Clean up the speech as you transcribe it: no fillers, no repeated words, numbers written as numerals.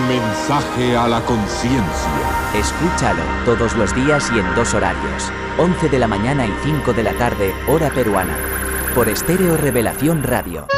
mensaje a la conciencia. Escúchalo todos los días y en 2 horarios. 11 de la mañana y 5 de la tarde, hora peruana. Por Estéreo Revelación Radio.